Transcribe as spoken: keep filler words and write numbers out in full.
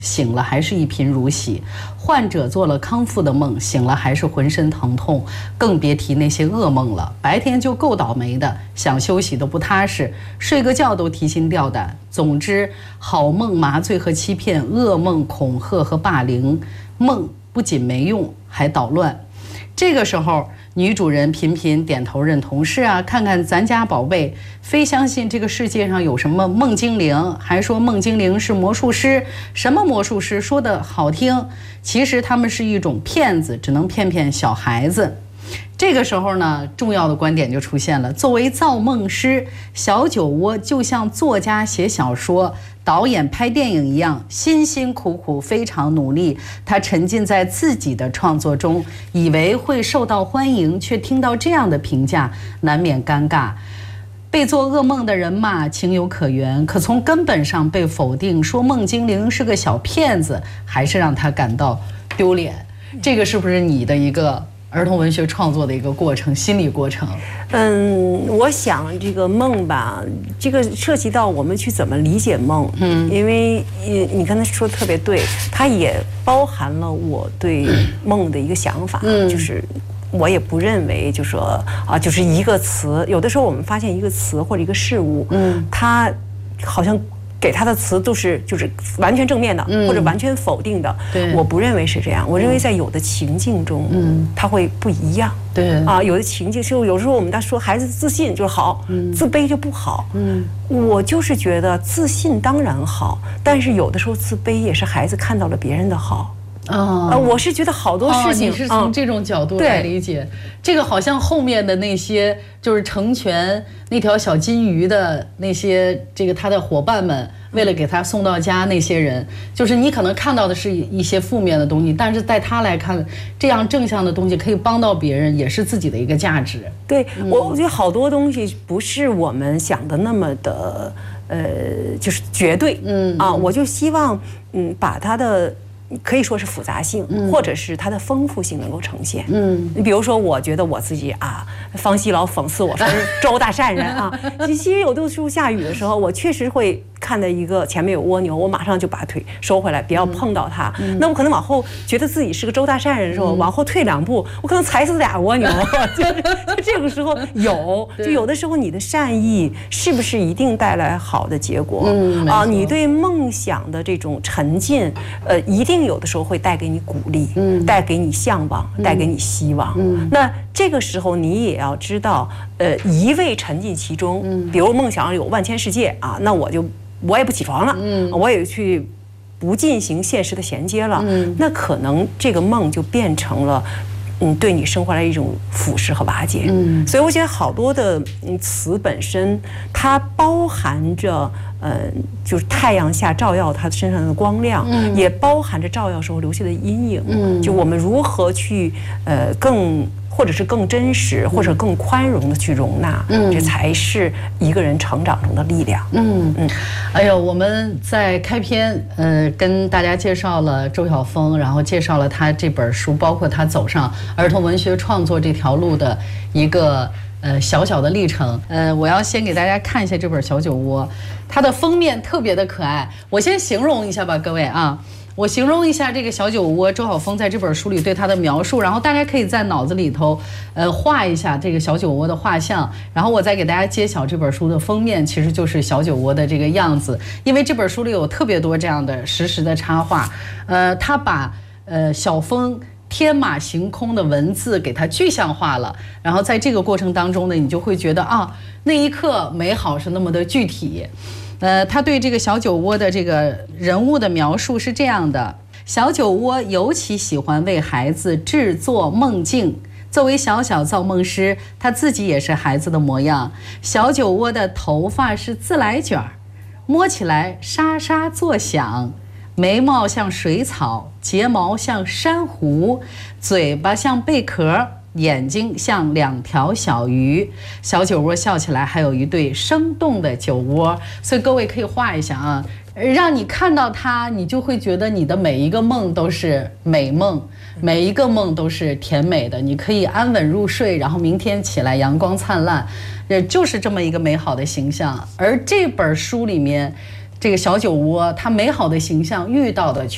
醒了还是一贫如洗，患者做了康复的梦，醒了还是浑身疼痛，更别提那些噩梦了。白天就够倒霉的，想休息都不踏实，睡个觉都提心吊胆。总之，好梦麻醉和欺骗，噩梦恐吓和霸凌，梦不仅没用，还捣乱。这个时候，女主人频频点头认同，是啊，看看咱家宝贝，非相信这个世界上有什么梦精灵，还说梦精灵是魔术师，什么魔术师说的好听，其实他们是一种骗子，只能骗骗小孩子。这个时候呢，重要的观点就出现了。作为造梦师，小酒窝就像作家写小说、导演拍电影一样，辛辛苦苦，非常努力。他沉浸在自己的创作中，以为会受到欢迎，却听到这样的评价，难免尴尬。被做噩梦的人骂情有可原，可从根本上被否定，说梦精灵是个小骗子，还是让他感到丢脸。这个是不是你的一个儿童文学创作的一个过程，心理过程？ 嗯，我想这个梦吧，这个涉及到我们去怎么理解梦。嗯，因为你你刚才说的特别对，它也包含了我对梦的一个想法，嗯、就是我也不认为就说啊，就是一个词，有的时候我们发现一个词或者一个事物，嗯，它好像给他的词都是就是完全正面的，嗯、或者完全否定的。对，我不认为是这样。我认为在有的情境中，嗯，它会不一样。对啊，有的情境就有时候我们在说孩子自信就好，嗯、自卑就不好。嗯，我就是觉得自信当然好，但是有的时候自卑也是孩子看到了别人的好。啊、呃，我是觉得好多事情， 哦、你是从这种角度来理解，这个好像后面的那些就是成全那条小金鱼的那些这个他的伙伴们，为了给他送到家那些人，就是你可能看到的是一些负面的东西，但是在他来看，这样正向的东西可以帮到别人，也是自己的一个价值。 对，嗯、我我觉得好多东西不是我们想的那么的，呃，就是绝对。嗯啊，我就希望嗯把它的。可以说是复杂性，嗯、或者是它的丰富性能够呈现。嗯，你比如说，我觉得我自己啊，方西老讽刺我说是周大善人啊。其实有的时候下雨的时候，我确实会看到一个前面有蜗牛，我马上就把腿收回来，不要碰到它。嗯、那我可能往后觉得自己是个周大善人的时候，嗯、往后退两步，我可能踩死俩蜗牛。就是就这个时候有，就有的时候你的善意是不是一定带来好的结果？嗯啊，你对梦想的这种沉浸，呃，一定。有的时候会带给你鼓励，嗯，带给你向往，嗯、带给你希望。嗯，那这个时候你也要知道，呃，一味沉浸其中，嗯，比如梦想有万千世界啊，那我就我也不起床了，嗯，我也去不进行现实的衔接了，嗯，那可能这个梦就变成了。嗯，对你生活来一种腐蚀和瓦解。嗯，所以我觉得好多的嗯词本身，它包含着呃，就是太阳下照耀它身上的光亮，嗯，也包含着照耀时候留下的阴影。嗯，就我们如何去呃更。或者是更真实，或者更宽容的去容纳，嗯，这才是一个人成长中的力量。嗯嗯， 哎呦，我们在开篇呃跟大家介绍了周晓峰，然后介绍了他这本书，包括他走上儿童文学创作这条路的一个呃小小的历程。呃，我要先给大家看一下这本《小酒窝》，它的封面特别的可爱。我先形容一下吧，各位啊。我形容一下这个小酒窝，周晓峰在这本书里对他的描述，然后大家可以在脑子里头，呃，画一下这个小酒窝的画像，然后我再给大家揭晓这本书的封面，其实就是小酒窝的这个样子。因为这本书里有特别多这样的实时的插画，呃，他把呃小峰天马行空的文字给它具象化了，然后在这个过程当中呢，你就会觉得啊，那一刻美好是那么的具体。呃，他对这个小酒窝的这个人物的描述是这样的：小酒窝尤其喜欢为孩子制作梦境。作为小小造梦师，他自己也是孩子的模样。小酒窝的头发是自来卷儿，摸起来沙沙作响，眉毛像水草，睫毛像珊瑚，嘴巴像贝壳。眼睛像两条小鱼，小酒窝笑起来还有一对生动的酒窝，所以各位可以画一下啊，让你看到它，你就会觉得你的每一个梦都是美梦，每一个梦都是甜美的，你可以安稳入睡，然后明天起来阳光灿烂，也就是这么一个美好的形象。而这本书里面，这个小酒窝它美好的形象遇到的